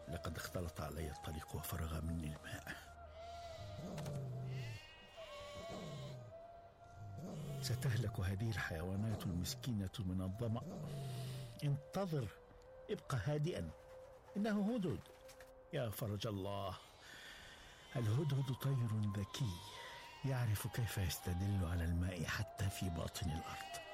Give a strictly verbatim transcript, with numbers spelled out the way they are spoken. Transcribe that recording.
لقد اختلط علي الطريق وفرغ مني الماء. ستهلك هذه الحيوانات المسكينة من الظمأ. انتظر، ابقى هادئا، إنه هدهد. يا فرج الله، الهدهد طير ذكي يعرف كيف يستدل على الماء حتى في باطن الأرض.